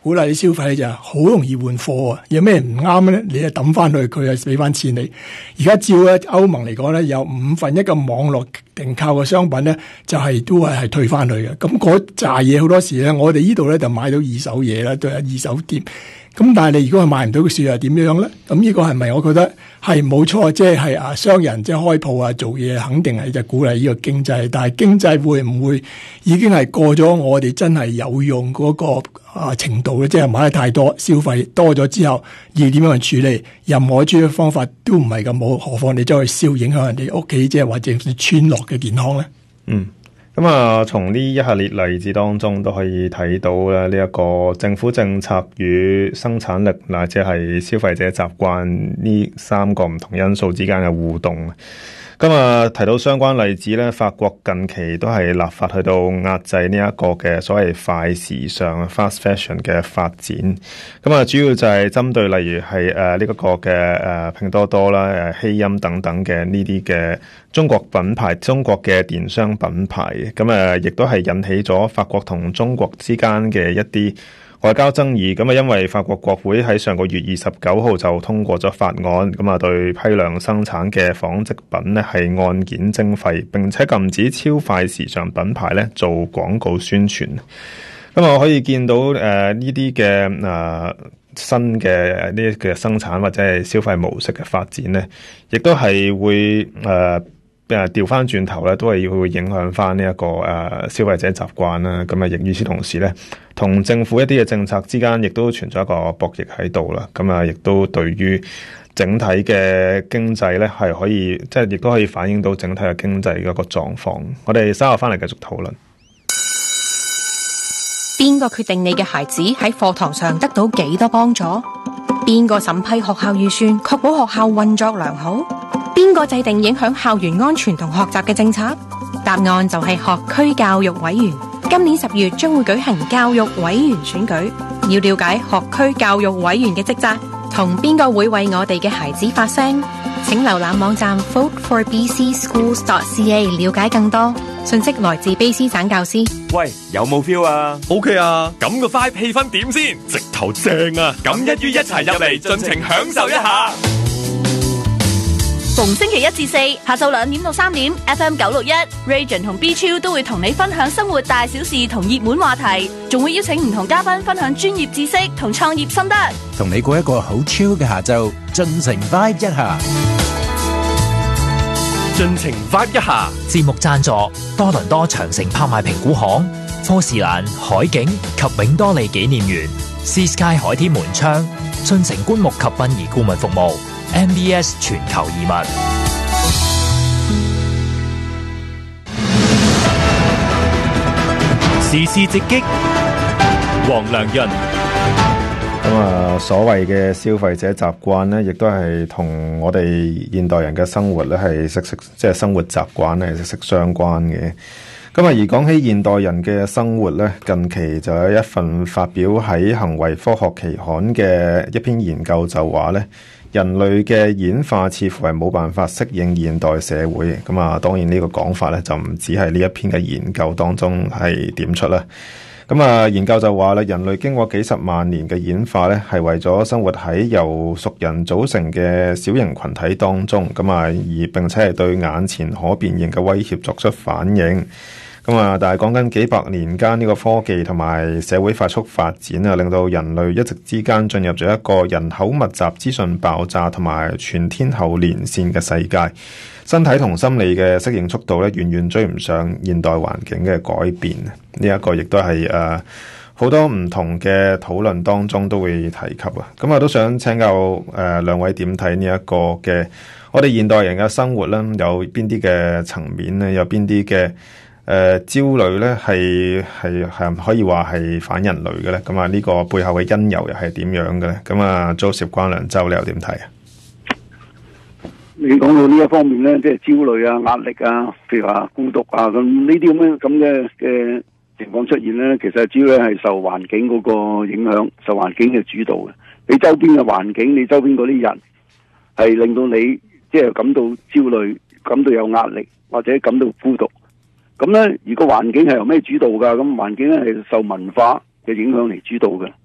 鼓勵你消費就好容易換貨啊！有咩唔啱咧，你就抌翻去，佢就俾翻錢你。而家照咧歐盟嚟講咧，有1/5嘅網絡訂購嘅商品咧，就都係退翻去嘅。咁嗰扎嘢好多時咧，我哋呢度咧就買到二手嘢啦，都係二手店。咁但係你如果係買唔到嘅時候，係點樣咧？咁呢個係咪我覺得係冇錯？即係商人即係開鋪啊，做嘢肯定係就鼓勵呢個經濟。但係經濟會唔會已經係過咗我哋真係有用嗰個程度咧？即係買得太多，消費多咗之後，要點樣去處理？任何處理方法都唔係咁好，何況你走去燒，影響人哋屋企，即係或者村落嘅健康咧？ 咁啊，從呢一系列例子當中都可以睇到咧，呢一個政府政策與生產力乃至係消費者習慣呢3個唔同因素之間嘅互動。咁啊，提到相關例子咧，法國近期都係立法去到壓制呢一個嘅所謂快時尚 fast fashion 嘅發展。咁啊，主要就係針對例如係呢一個嘅拼多多啦、希音等等嘅呢啲嘅中國品牌、中國嘅電商品牌。咁啊，亦都係引起咗法國同中國之間嘅一啲外交爭議。咁啊，因為法國國會喺上個月29號就通過咗法案，咁啊，對批量生產嘅紡織品呢係按件徵費，並且禁止超快時尚品牌呢做廣告宣傳。咁啊，可以見到呢啲嘅新嘅呢啲嘅生產或者係消費模式嘅發展呢，亦都係會調翻轉頭咧，都係會影響翻呢一個消費者習慣啦。咁啊，亦與此同時咧，同政府一啲嘅政策之間，亦都存在一個博弈喺度啦。咁啊，亦都對於整體嘅經濟咧，係可以即係亦都可以反映到整體嘅經濟嘅一個狀況。我哋稍後翻嚟繼續討論。 邊個決定你嘅孩子喺課堂上得到幾多幫助？邊個審批學校預算，確保學校運作良好？邊個制定影響校園安全同學習嘅政策？答案就係學區教育委員。今年10月將會舉行教育委員選舉，要了解學區教育委員嘅職責，同邊個會為我哋嘅孩子發聲？請瀏覽網站 voteforbcschools.ca 了解更多。信息來自卑詩省教師。 喂，有冇 feel 啊 ？OK 啊，咁個 vibe 氣氛點先？直頭正啊！咁一於一齊入嚟，盡情享受一下。 逢星期1至4下晝2點到3點 ，FM 961 Region 同 B Chill 都會同你分享生活大小事同熱門話題，仲會邀請唔同嘉賓分享專業知識同創業心得， 同你過一個好 chill 嘅下晝，盡情 vibe 一下。 盡情 vibe 一下。 節目贊助多倫多長城拍賣評估行、科士蘭海景及永多利紀念園、Sea Sky 海天門窗、進城棺木及殯儀顧問服務、MBS 全球移民。 時事直擊，黃良潤。 咁啊，所謂嘅消費者習慣咧，亦都係同我哋現代人嘅生活咧係即係生活習慣咧係息息相關嘅。咁啊，而講起現代人嘅生活咧，近期就有一份發表喺行為科學期刊嘅一篇研究就話咧，人類嘅演化似乎係冇辦法適應現代社會。咁啊，當然呢個講法咧就唔止係呢一篇嘅研究當中係點出啦。咁啊，研究就話咧，人類經過幾十萬年嘅演化咧，係為咗生活喺由屬人組成嘅小型群體當中，咁啊，而並且係對眼前可辨認嘅威脅作出反應。咁啊，但係講緊幾百年間呢個科技同埋社會快速發展啊，令到人類一直之間進入咗一個人口密集、資訊爆炸同埋全天候連線嘅世界。身體同心理嘅適應速度咧，遠遠追唔上現代環境嘅改變。呢一個亦都係好多唔同嘅討論當中都會提及啊。咁啊，都想請教兩位點睇呢一個嘅我哋現代人嘅生活咧，有邊啲嘅層面咧，有邊啲嘅焦慮咧，係可以話係反人類嘅咧？咁啊，呢個背後嘅因由又係點樣嘅咧？咁啊，Joseph 關良洲，你又點睇啊？ 你講到呢一方面咧，即係焦慮啊、壓力啊，譬如話孤獨啊，咁呢啲咁嘅情況出現咧，其實主要係受環境嗰個影響，受環境嘅主導嘅。你周邊嘅環境，你周邊嗰啲人，係令到你即係感到焦慮、感到有壓力或者感到孤獨。咁咧，如果環境係由咩主導噶？咁環境咧係受文化嘅影響嚟主導嘅。